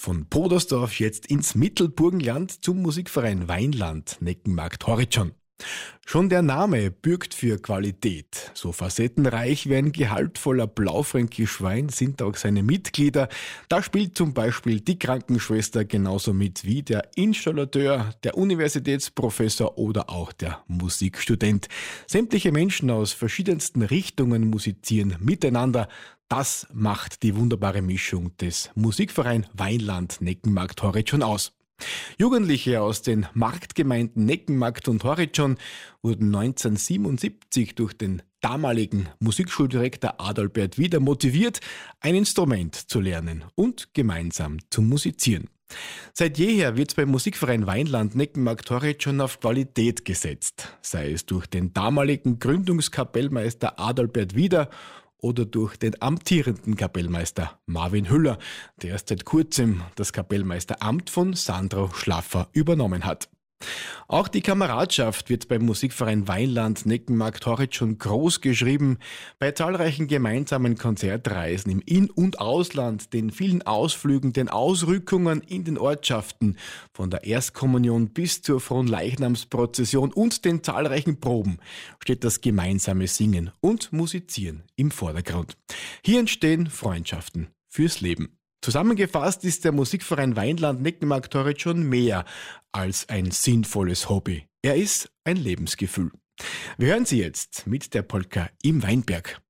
Von Podersdorf jetzt ins Mittelburgenland zum Musikverein Weinland Neckenmarkt Horizon. Schon der Name bürgt für Qualität. So facettenreich wie ein gehaltvoller blaufränkisch Wein sind auch seine Mitglieder. Da spielt zum Beispiel die Krankenschwester genauso mit wie der Installateur, der Universitätsprofessor oder auch der Musikstudent. Sämtliche Menschen aus verschiedensten Richtungen musizieren miteinander. Das macht die wunderbare Mischung des Musikverein Weinland Neckenmarkt Horizon aus. Jugendliche aus den Marktgemeinden Neckenmarkt und Horizon wurden 1977 durch den damaligen Musikschuldirektor Adalbert Wieder motiviert, ein Instrument zu lernen und gemeinsam zu musizieren. Seit jeher wird beim Musikverein Weinland Neckenmarkt Horizon auf Qualität gesetzt, sei es durch den damaligen Gründungskapellmeister Adalbert Wieder oder durch den amtierenden Kapellmeister Marvin Hüller, der erst seit kurzem das Kapellmeisteramt von Sandro Schlaffer übernommen hat. Auch die Kameradschaft wird beim Musikverein Weinland Neckenmarkt Horizon groß geschrieben. Bei zahlreichen gemeinsamen Konzertreisen im In- und Ausland, den vielen Ausflügen, den Ausrückungen in den Ortschaften, von der Erstkommunion bis zur Fronleichnamsprozession und den zahlreichen Proben steht das gemeinsame Singen und Musizieren im Vordergrund. Hier entstehen Freundschaften fürs Leben. Zusammengefasst ist der Musikverein Weinland Neckenmarkt Horizon mehr als ein sinnvolles Hobby. Er ist ein Lebensgefühl. Wir hören Sie jetzt mit der Polka im Weinberg.